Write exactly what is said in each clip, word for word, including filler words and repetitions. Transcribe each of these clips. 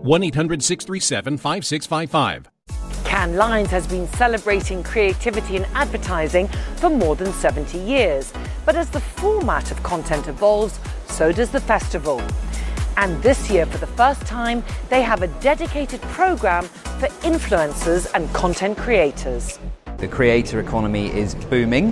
one eight hundred six three seven five six five five. Cannes Lions has been celebrating creativity in advertising for more than seventy years. But as the format of content evolves, so does the festival. And this year, for the first time, they have a dedicated program for influencers and content creators. The creator economy is booming.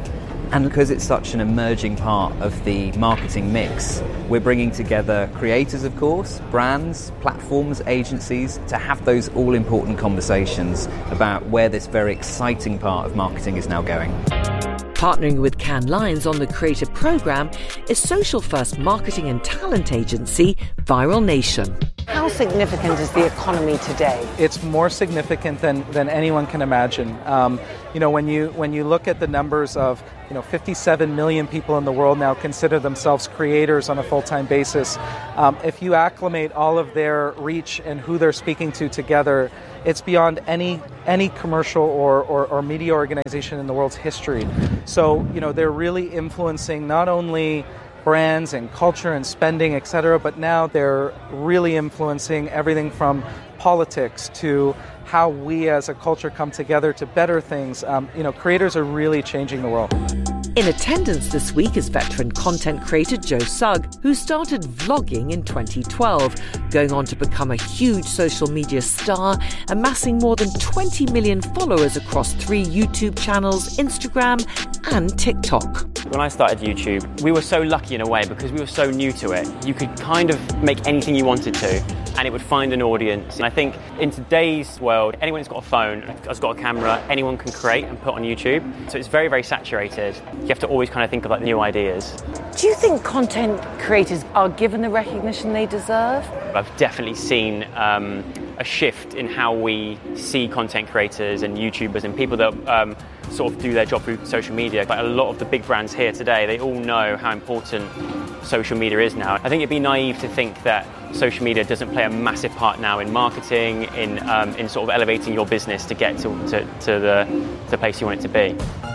And because it's such an emerging part of the marketing mix, we're bringing together creators, of course, brands, platforms, agencies, to have those all-important conversations about where this very exciting part of marketing is now going. Partnering with Cannes Lions on the creative program is social-first marketing and talent agency Viral Nation. How significant is the economy today? It's more significant than, than anyone can imagine. Um, you know, when you when you look at the numbers of, you know, fifty-seven million people in the world now consider themselves creators on a full-time basis. Um, if you acclimate all of their reach and who they're speaking to together, it's beyond any any commercial or, or, or media organization in the world's history. So, you know, they're really influencing not only brands and culture and spending, et cetera, but now they're really influencing everything from politics to how we as a culture come together to better things. Um, you know, creators are really changing the world. In attendance this week is veteran content creator Joe Sugg, who started vlogging in twenty twelve, going on to become a huge social media star, amassing more than twenty million followers across three YouTube channels, Instagram and TikTok. When I started YouTube, we were so lucky in a way because we were so new to it. You could kind of make anything you wanted to and it would find an audience. And I think in today's world, anyone who's got a phone, has got a camera, anyone can create and put on YouTube. So it's very, very saturated. You have to always kind of think of like new ideas. Do you think content creators are given the recognition they deserve? I've definitely seen um, a shift in how we see content creators and YouTubers and people that um, sort of do their job through social media. Like a lot of the big brands here today, they all know how important social media is now. I think it'd be naive to think that social media doesn't play a massive part now in marketing, in um, in sort of elevating your business to get to, to, to the, to the place you want it to be.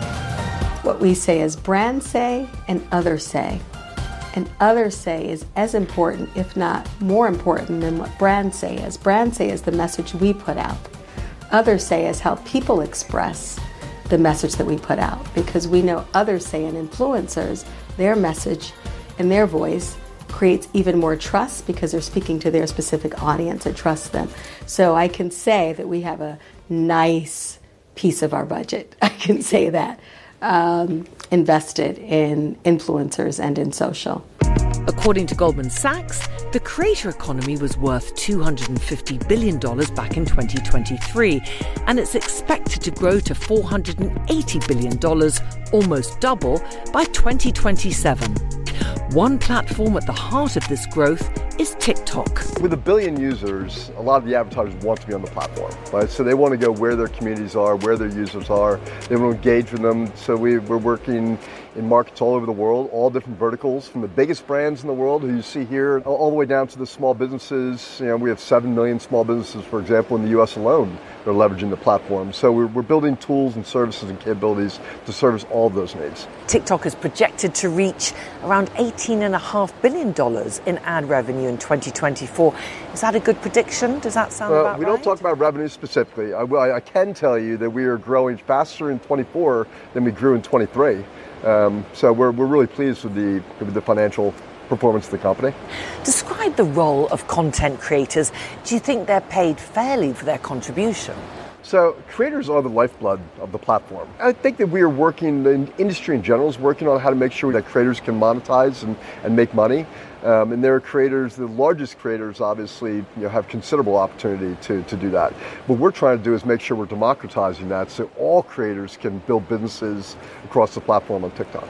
What we say is brands say and others say. And others say is as important, if not more important than what brands say is. Brands say is the message we put out. Others say is how people express the message that we put out. Because we know others say and influencers, their message and their voice creates even more trust because they're speaking to their specific audience and trust them. So I can say that we have a nice piece of our budget. I can say that. Um, invested in influencers and in social. According to Goldman Sachs, the creator economy was worth two hundred fifty billion dollars back in twenty twenty-three, and it's expected to grow to four hundred eighty billion dollars, almost double, by twenty twenty-seven. One platform at the heart of this growth is TikTok. With a billion users, a lot of the advertisers want to be on the platform, right? So they want to go where their communities are, where their users are. They want to engage with them. So we, we're working in markets all over the world, all different verticals, from the biggest brands in the world, who you see here, all the way down to the small businesses. You know, we have seven million small businesses, for example, in the U S alone. They're leveraging the platform. So we're, we're building tools and services and capabilities to service all of those needs. TikTok is projected to reach around eighteen point five billion dollars in ad revenue in twenty twenty-four. Is that a good prediction? Does that sound well, about we right? We don't talk about revenue specifically. I, I can tell you that we are growing faster in twenty-four than we grew in twenty-three. Um, so we're, we're really pleased with the, with the financial performance of the company. Describe the role of content creators. Do you think they're paid fairly for their contribution? So creators are the lifeblood of the platform. I think that we are working, the industry in general is working on how to make sure that creators can monetize and, and make money. Um, and there are creators, the largest creators obviously, you know, have considerable opportunity to, to do that. What we're trying to do is make sure we're democratizing that so all creators can build businesses across the platform on TikTok.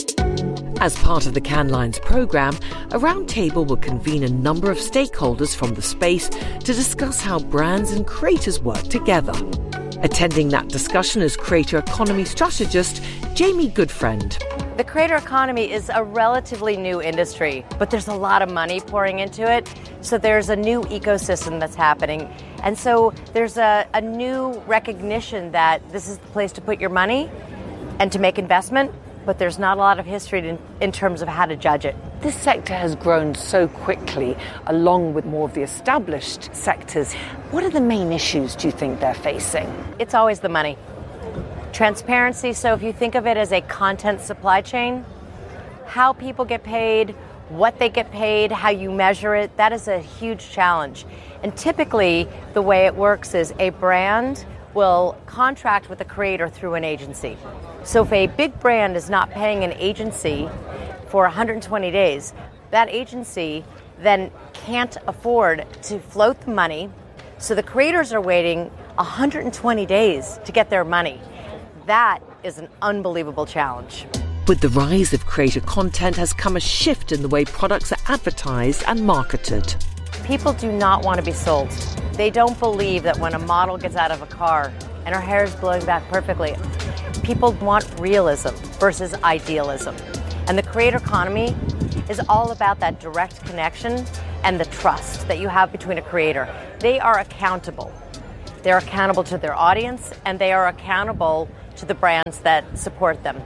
As part of the Cannes Lions programme, a roundtable will convene a number of stakeholders from the space to discuss how brands and creators work together. Attending that discussion is creator economy strategist Jamie Goodfriend. The creator economy is a relatively new industry, but there's a lot of money pouring into it. So there's a new ecosystem that's happening. And so there's a, a new recognition that this is the place to put your money and to make investment. but there's not a lot of history in, in terms of how to judge it. This sector has grown so quickly, along with more of the established sectors. What are the main issues, do you think, they're facing? It's always the money. Transparency, so if you think of it as a content supply chain, how people get paid, what they get paid, how you measure it, that is a huge challenge. And typically, the way it works is a brand will contract with a creator through an agency. So if a big brand is not paying an agency for one hundred twenty days, that agency then can't afford to float the money, so the creators are waiting one hundred twenty days to get their money. That is an unbelievable challenge. With the rise of creator content has come a shift in the way products are advertised and marketed. People do not want to be sold. They don't believe that when a model gets out of a car and her hair is blowing back perfectly, people want realism versus idealism. And the creator economy is all about that direct connection and the trust that you have between a creator. They are accountable. They're accountable to their audience, and they are accountable to the brands that support them.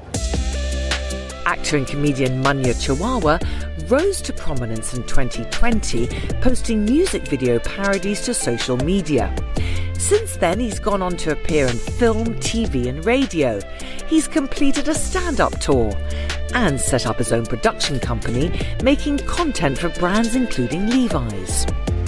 Actor and comedian Munya Chawawa rose to prominence in twenty twenty, posting music video parodies to social media. Since then, he's gone on to appear in film, T V and radio. He's completed a stand-up tour and set up his own production company, making content for brands including Levi's.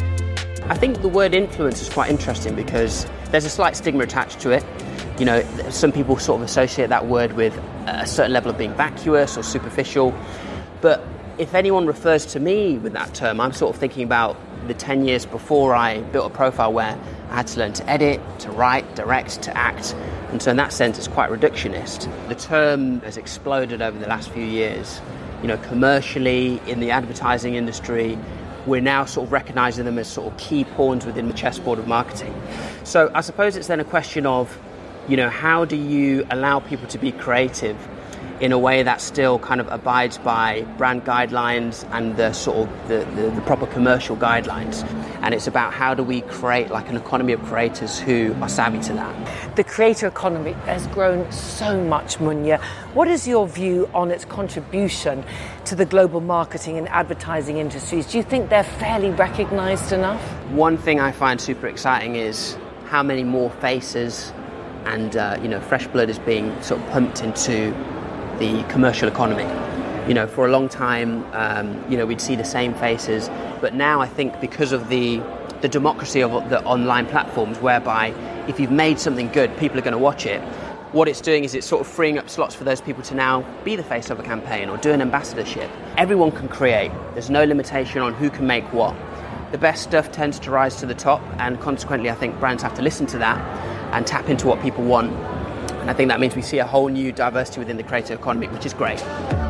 I think the word influence is quite interesting because there's a slight stigma attached to it. You know, some people sort of associate that word with a certain level of being vacuous or superficial. But if anyone refers to me with that term, I'm sort of thinking about the ten years before I built a profile where I had to learn to edit, to write, direct, to act. And so in that sense, it's quite reductionist. The term has exploded over the last few years. You know, commercially, in the advertising industry, we're now sort of recognising them as sort of key pawns within the chessboard of marketing. So I suppose it's then a question of, you know, how do you allow people to be creative in a way that still kind of abides by brand guidelines and the sort of the, the, the proper commercial guidelines. And it's about how do we create like an economy of creators who are savvy to that. The creator economy has grown so much, Munya. What is your view on its contribution to the global marketing and advertising industries? Do you think they're fairly recognised enough? One thing I find super exciting is how many more faces and uh, you know, fresh blood is being sort of pumped into the commercial economy. You know, for a long time, um, you know, we'd see the same faces, but now I think because of the the democracy of the online platforms, whereby if you've made something good, people are going to watch it. What it's doing is it's sort of freeing up slots for those people to now be the face of a campaign or do an ambassadorship. Everyone can create. There's no limitation on who can make what. The best stuff tends to rise to the top, and consequently, I think brands have to listen to that and tap into what people want. And I think that means we see a whole new diversity within the creator economy, which is great.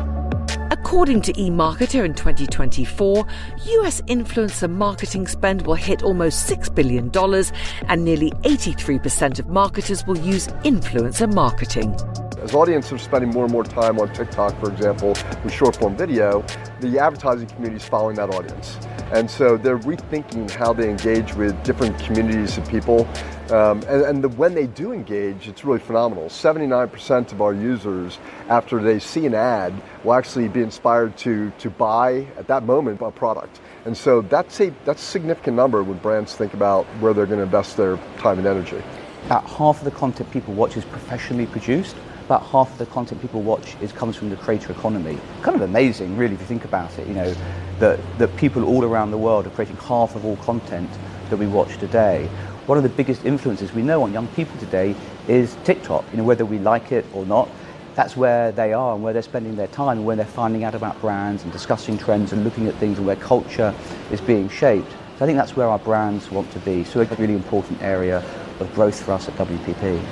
According to eMarketer in twenty twenty-four, U S influencer marketing spend will hit almost six billion dollars, and nearly eighty-three percent of marketers will use influencer marketing. As audiences are spending more and more time on TikTok, for example, with short-form video, the advertising community is following that audience. And so they're rethinking how they engage with different communities of people. Um, and and the, when they do engage, it's really phenomenal. seventy-nine percent of our users, after they see an ad, will actually be inspired to, to buy, at that moment, a product. And so that's a, that's a significant number when brands think about where they're going to invest their time and energy. About half of the content people watch is professionally produced. About half of the content people watch is comes from the creator economy. Kind of amazing, really, if you think about it. You know, that that people all around the world are creating half of all content that we watch today. One of the biggest influences we know on young people today is TikTok. You know, whether we like it or not, that's where they are and where they're spending their time, and where they're finding out about brands and discussing trends and looking at things, and where culture is being shaped. So I think that's where our brands want to be. So it's a really important area of growth for us at W P P.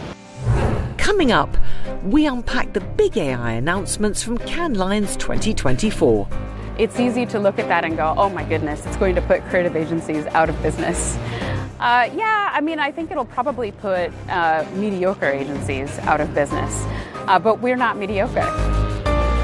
Coming up, we unpack the big A I announcements from Cannes Lions twenty twenty-four. It's easy to look at that and go, oh my goodness, it's going to put creative agencies out of business. Uh, yeah, I mean, I think it'll probably put uh, mediocre agencies out of business, uh, but we're not mediocre.